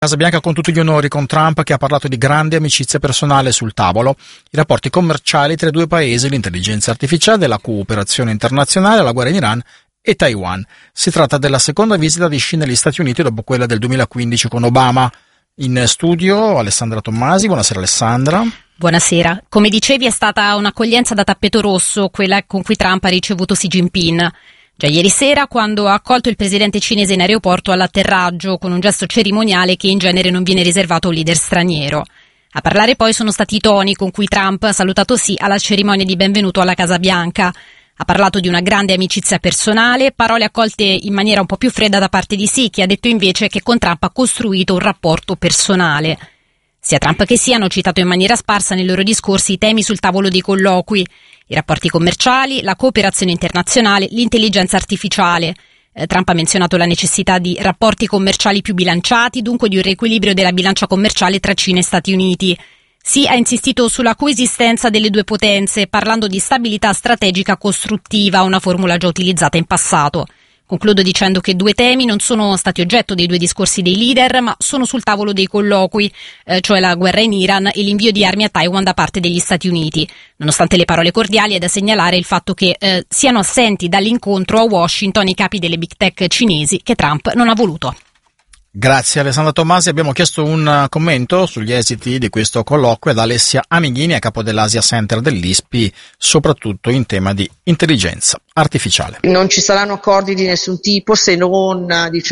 Casa Bianca con tutti gli onori, con Trump che ha parlato di grande amicizia personale sul tavolo, i rapporti commerciali tra i due paesi, l'intelligenza artificiale, la cooperazione internazionale, la guerra in Iran e Taiwan. Si tratta della seconda visita di Xi negli Stati Uniti dopo quella del 2015 con Obama. In studio Alessandra Tommasi. Buonasera Alessandra. Buonasera. Come dicevi, è stata un'accoglienza da tappeto rosso quella con cui Trump ha ricevuto Xi Jinping. Già ieri sera, quando ha accolto il presidente cinese in aeroporto all'atterraggio con un gesto cerimoniale che in genere non viene riservato a un leader straniero. A parlare poi sono stati i toni con cui Trump ha salutato Xi alla cerimonia di benvenuto alla Casa Bianca. Ha parlato di una grande amicizia personale, parole accolte in maniera un po' più fredda da parte di Xi, che ha detto invece che con Trump ha costruito un rapporto personale. Sia Trump che Xi hanno citato in maniera sparsa nei loro discorsi i temi sul tavolo dei colloqui, i rapporti commerciali, la cooperazione internazionale, l'intelligenza artificiale. Trump ha menzionato la necessità di rapporti commerciali più bilanciati, dunque di un riequilibrio della bilancia commerciale tra Cina e Stati Uniti. Xi ha insistito sulla coesistenza delle due potenze, parlando di stabilità strategica costruttiva, una formula già utilizzata in passato. Concludo dicendo che due temi non sono stati oggetto dei due discorsi dei leader, ma sono sul tavolo dei colloqui, cioè la guerra in Iran e l'invio di armi a Taiwan da parte degli Stati Uniti. Nonostante le parole cordiali, è da segnalare il fatto che siano assenti dall'incontro a Washington i capi delle big tech cinesi che Trump non ha voluto. Grazie Alessandra Tommasi. Abbiamo chiesto un commento sugli esiti di questo colloquio ad Alessia Amighini, a capo dell'Asia Center dell'ISPI, soprattutto in tema di intelligenza artificiale. Non ci saranno accordi di nessun tipo se non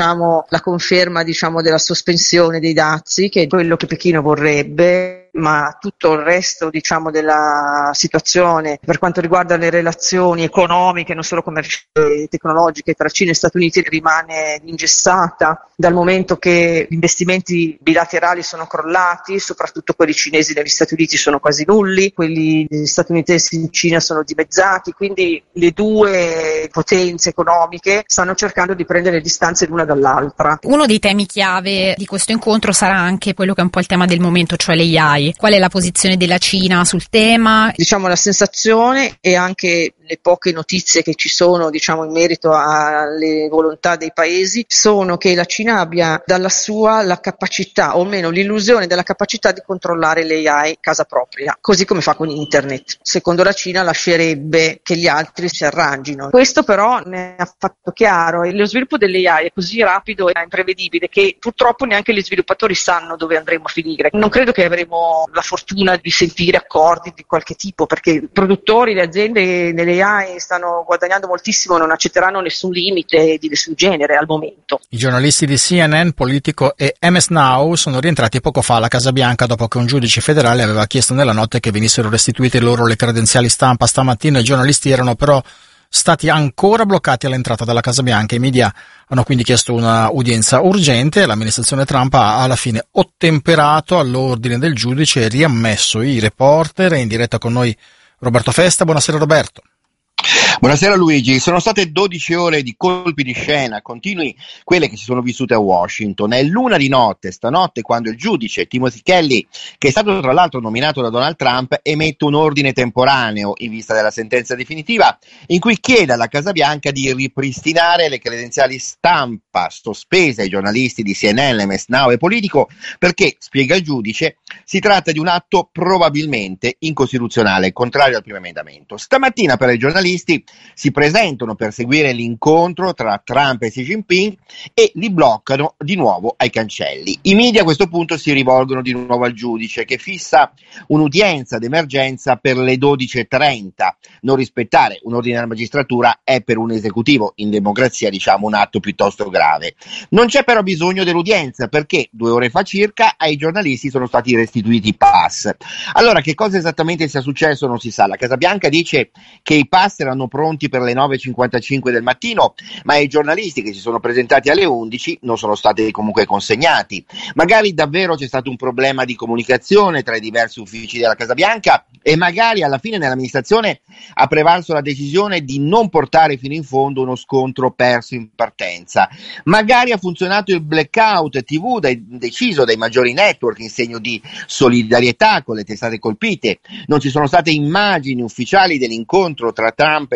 la conferma della sospensione dei dazi, che è quello che Pechino vorrebbe, ma tutto il resto della situazione per quanto riguarda le relazioni economiche, non solo commerciali e tecnologiche, tra Cina e Stati Uniti rimane ingessata, dal momento che gli investimenti bilaterali sono crollati, soprattutto quelli cinesi negli Stati Uniti sono quasi nulli, quelli statunitensi in Cina sono dimezzati, quindi le due potenze economiche stanno cercando di prendere distanze l'una dall'altra. Uno dei temi chiave di questo incontro sarà anche quello che è un po' il tema del momento, cioè l'AI. Qual è la posizione della Cina sul tema? La sensazione e anche le poche notizie che ci sono in merito alle volontà dei paesi sono che la Cina abbia dalla sua la capacità, o almeno l'illusione della capacità di controllare l'AI casa propria, così come fa con internet. Secondo la Cina lascerebbe che gli altri si arrangino. Questo però ne ha fatto chiaro, e lo sviluppo dell'AI è così rapido e imprevedibile che purtroppo neanche gli sviluppatori sanno dove andremo a finire. Non credo che avremo la fortuna di sentire accordi di qualche tipo, perché i produttori, le aziende nelle AI stanno guadagnando moltissimo, non accetteranno nessun limite di nessun genere al momento. I giornalisti di CNN, Politico e MS Now sono rientrati poco fa alla Casa Bianca dopo che un giudice federale aveva chiesto nella notte che venissero restituite loro le credenziali stampa. Stamattina i giornalisti erano però stati ancora bloccati all'entrata della Casa Bianca. I media hanno quindi chiesto una udienza urgente. L'amministrazione Trump ha alla fine ottemperato all'ordine del giudice e riammesso i reporter. È in diretta con noi Roberto Festa. Buonasera Roberto. Buonasera Luigi, sono state 12 ore di colpi di scena continui, quelle che si sono vissute a Washington. È l'una di notte stanotte quando il giudice Timothy Kelly, che è stato tra l'altro nominato da Donald Trump, emette un ordine temporaneo in vista della sentenza definitiva in cui chiede alla Casa Bianca di ripristinare le credenziali stampa sospese ai giornalisti di CNN, MS Now e Politico perché, spiega il giudice, si tratta di un atto probabilmente incostituzionale, contrario al primo emendamento. Stamattina però i giornalisti si presentano per seguire l'incontro tra Trump e Xi Jinping e li bloccano di nuovo ai cancelli. I media a questo punto si rivolgono di nuovo al giudice che fissa un'udienza d'emergenza per le 12:30. Non rispettare un ordine della magistratura è per un esecutivo in democrazia un atto piuttosto grave. Non c'è però bisogno dell'udienza perché 2 ore fa circa ai giornalisti sono stati restituiti i pass. Allora che cosa esattamente sia successo non si sa. La Casa Bianca dice che i pass erano pronti per le 9:55 del mattino, ma i giornalisti che si sono presentati alle 11 non sono stati comunque consegnati. Magari davvero c'è stato un problema di comunicazione tra i diversi uffici della Casa Bianca e magari alla fine nell'amministrazione ha prevalso la decisione di non portare fino in fondo uno scontro perso in partenza. Magari ha funzionato il blackout TV deciso dai maggiori network in segno di solidarietà con le testate colpite. Non ci sono state immagini ufficiali dell'incontro tra Trump e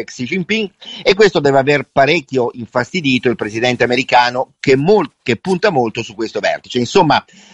Xi Jinping, e questo deve aver parecchio infastidito il presidente americano che punta molto su questo vertice. Insomma,